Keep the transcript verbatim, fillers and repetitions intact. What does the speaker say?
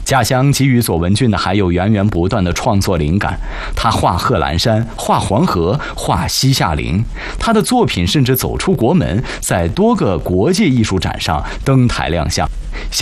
家乡给予左文俊的还有源源不断的创作灵感，他画贺兰山，画黄河，画西夏陵，他的作品甚至走出国门，在多个国际艺术展上登台亮相。